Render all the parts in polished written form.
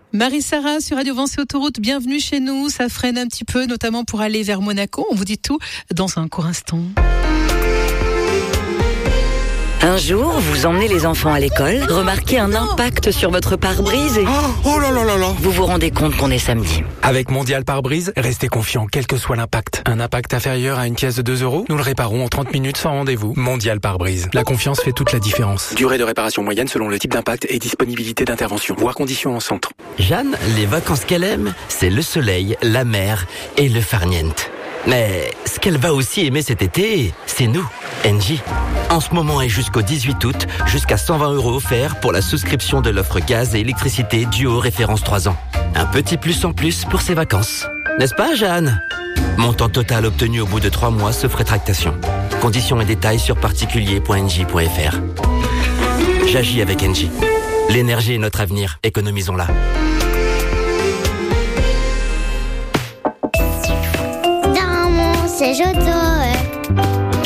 Marie-Sarah sur Radio Vinci Autoroute, bienvenue chez nous. Ça freine un petit peu, notamment pour aller vers Monaco. On vous dit tout dans un court instant. Un jour, vous emmenez les enfants à l'école, remarquez un impact sur votre pare-brise et... Oh là là là là. Vous vous rendez compte qu'on est samedi. Avec Mondial Pare-Brise, restez confiant, quel que soit l'impact. Un impact inférieur à une pièce de 2 €, nous le réparons en 30 minutes sans rendez-vous. Mondial Pare-Brise. La confiance fait toute la différence. Durée de réparation moyenne selon le type d'impact et disponibilité d'intervention. Voir conditions en centre. Jeanne, les vacances qu'elle aime, c'est le soleil, la mer et le farniente. Mais ce qu'elle va aussi aimer cet été, c'est nous, Engie. En ce moment et jusqu'au 18 août, jusqu'à 120 € offerts pour la souscription de l'offre gaz et électricité Duo référence 3 ans. Un petit plus en plus pour ses vacances. N'est-ce pas, Jeanne ? Montant total obtenu au bout de 3 mois sauf rétractation. Conditions et détails sur particulier.engie.fr. J'agis avec Engie. L'énergie est notre avenir, économisons-la. C'est Joto.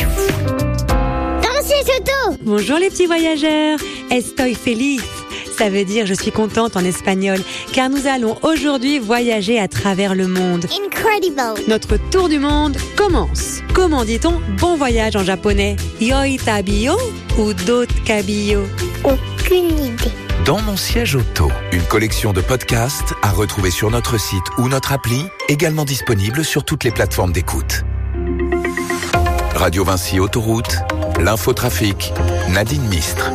C'est Joto. Bonjour les petits voyageurs. Estoy feliz. Ça veut dire je suis contente en espagnol, car nous allons aujourd'hui voyager à travers le monde. Incredible. Notre tour du monde commence. Comment dit-on bon voyage en japonais? Yoi tabiyo ou dot kabiyo? Aucune idée. Dans mon siège auto, une collection de podcasts à retrouver sur notre site ou notre appli, également disponible sur toutes les plateformes d'écoute. Radio Vinci Autoroute, l'infotrafic, Nadine Mistre.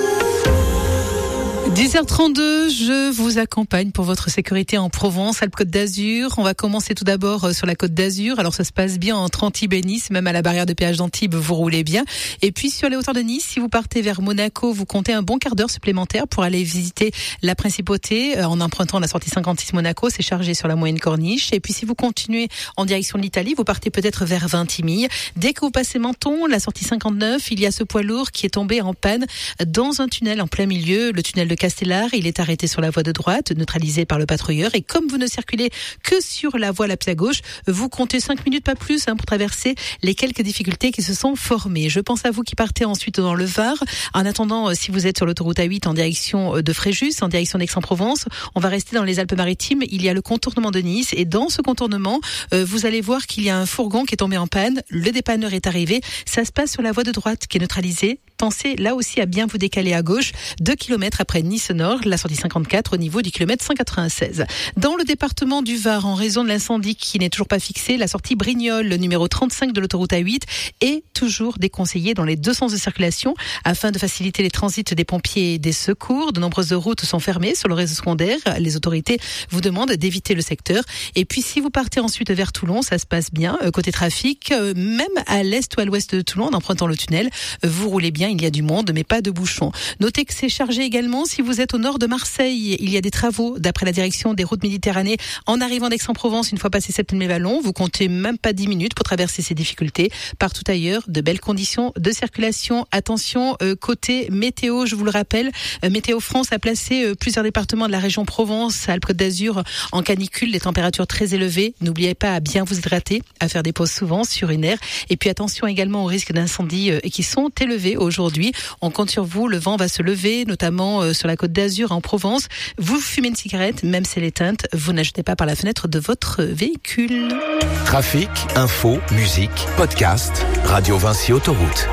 10h32, je vous accompagne pour votre sécurité en Provence, Alpes-Côte d'Azur. On va commencer tout d'abord sur la Côte d'Azur. Alors ça se passe bien entre Antibes et Nice, même à la barrière de péage d'Antibes, vous roulez bien. Et puis sur les hauteurs de Nice, si vous partez vers Monaco, vous comptez un bon quart d'heure supplémentaire pour aller visiter la Principauté en empruntant la sortie 56 Monaco. C'est chargé sur la moyenne corniche. Et puis si vous continuez en direction de l'Italie, vous partez peut-être vers Vintimille. Dès que vous passez Menton, la sortie 59, il y a ce poids lourd qui est tombé en panne dans un tunnel en plein milieu, le tunnel de Castellar. Il est arrêté sur la voie de droite, neutralisé par le patrouilleur. Et comme vous ne circulez que sur la voie la plus à gauche, vous comptez 5 minutes, pas plus, pour traverser les quelques difficultés qui se sont formées. Je pense à vous qui partez ensuite dans le Var. En attendant, si vous êtes sur l'autoroute A8 en direction de Fréjus, en direction d'Aix-en-Provence, on va rester dans les Alpes-Maritimes. Il y a le contournement de Nice. Et dans ce contournement, vous allez voir qu'il y a un fourgon qui est tombé en panne. Le dépanneur est arrivé. Ça se passe sur la voie de droite qui est neutralisée. Pensez là aussi à bien vous décaler à gauche, 2 km après Nice-Nord, la sortie 54 au niveau du kilomètre 196. Dans le département du Var, en raison de l'incendie qui n'est toujours pas fixé, la sortie Brignoles, le numéro 35 de l'autoroute A8, est toujours déconseillée dans les 2 sens de circulation afin de faciliter les transits des pompiers et des secours. De nombreuses routes sont fermées sur le réseau secondaire. Les autorités vous demandent d'éviter le secteur. Et puis si vous partez ensuite vers Toulon, ça se passe bien. Côté trafic, même à l'est ou à l'ouest de Toulon, en empruntant le tunnel, vous roulez bien. Il y a du monde, mais pas de bouchons. Notez que c'est chargé également si vous êtes au nord de Marseille. Il y a des travaux d'après la direction des routes Méditerranée en arrivant d'Aix-en-Provence. Une fois passé Septenne-les-Vallons, vous comptez même pas 10 minutes pour traverser ces difficultés. Partout ailleurs, de belles conditions de circulation. Attention, côté météo, je vous le rappelle, Météo France a placé plusieurs départements de la région Provence, Alpes-Côte d'Azur en canicule, des températures très élevées. N'oubliez pas à bien vous hydrater, à faire des pauses souvent sur une aire. Et puis attention également aux risques d'incendie qui sont élevés aujourd'hui. On compte sur vous, le vent va se lever, notamment sur la Côte d'Azur, en Provence. Vous fumez une cigarette, même si elle est éteinte, vous n'ajoutez pas par la fenêtre de votre véhicule. Trafic, info, musique, podcast, Radio Vinci Autoroute.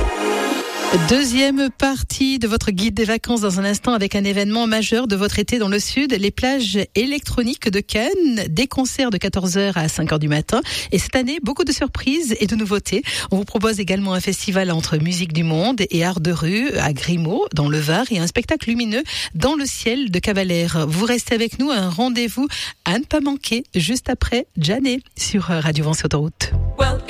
Deuxième partie de votre guide des vacances dans un instant avec un événement majeur de votre été dans le sud, les plages électroniques de Cannes, des concerts de 14h à 5h du matin. Et cette année, beaucoup de surprises et de nouveautés. On vous propose également un festival entre musique du monde et art de rue à Grimaud, dans le Var, et un spectacle lumineux dans le ciel de Cavalère. Vous restez avec nous, un rendez-vous à ne pas manquer juste après Janet sur Radio Vinci Autoroute. Well,